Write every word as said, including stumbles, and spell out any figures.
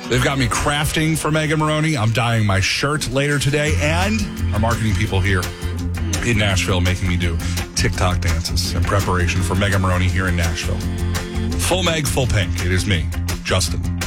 They've got me crafting for Megan Maroney. I'm dyeing my shirt later today. And our marketing people here in Nashville making me do TikTok dances in preparation for Megan Maroney here in Nashville. Full Meg, full pink. It is me, Justin.